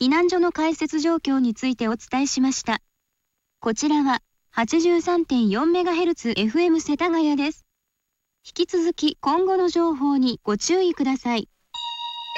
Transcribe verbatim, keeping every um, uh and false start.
避難所の開設状況についてお伝えしました。こちらは はちじゅうさんてんよんメガヘルツエフエム 世田谷です。引き続き今後の情報にご注意ください。